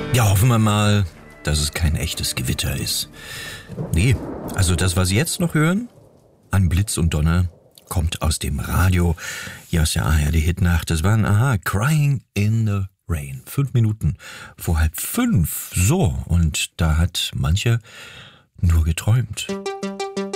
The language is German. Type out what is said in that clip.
Ja, hoffen wir mal, dass es kein echtes Gewitter ist. Nee, also das, was Sie jetzt noch hören, an Blitz und Donner, kommt aus dem Radio. Hier aus der ARD-Hitnacht. Das waren, Crying in the Rain. 5 Minuten vor 4:30. So, und da hat mancher nur geträumt.